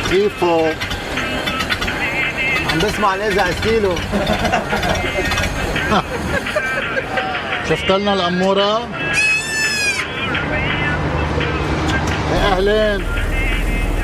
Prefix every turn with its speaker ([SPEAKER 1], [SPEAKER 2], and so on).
[SPEAKER 1] شيفو عم بسمع الازع ستيلو.
[SPEAKER 2] شفت لنا الأمورة؟ اهلين.